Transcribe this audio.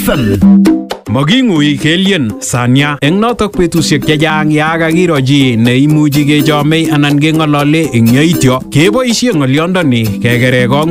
FM. Magingui kelien Sanya eng notok betusiek chechang ya kakiro chi neimuchi kechomei anan keng'olole eng yaityo keboisie ng'olyondoni kekere kong